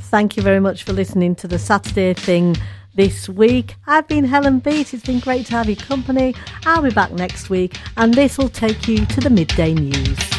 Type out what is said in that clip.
Thank you very much for listening to the Saturday Thing this week. I've been Helen Beat. It's been great to have your company. I'll be back next week, and this will take you to the midday news.